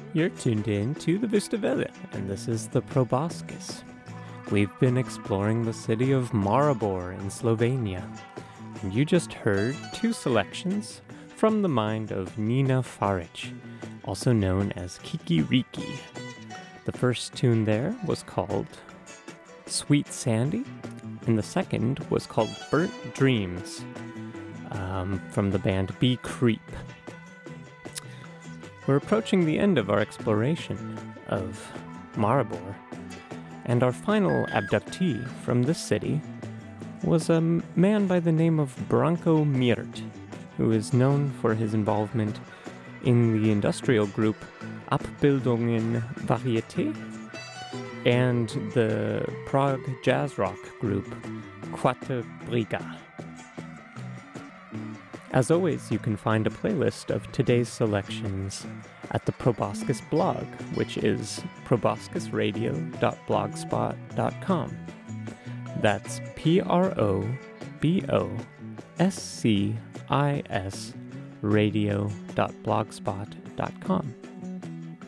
You're tuned in to the Vista Welle, and this is the Proboscis. We've been exploring the city of Maribor in Slovenia, and you just heard two selections from the mind of Nina Faric, also known as Kiki Riki. The first tune there was called Sweet Sandy, and the second was called Burnt Dreams, from the band Be Creep. We're approaching the end of our exploration of Maribor, and our final abductee from this city was a man by the name of Branko Mirt, who is known for his involvement in the industrial group Abbildungen Varieté and the Prague jazz rock group Quatre Briga. As always, you can find a playlist of today's selections at the Proboscis blog, which is proboscisradio.blogspot.com. That's PROBOSCIS radio.blogspot.com.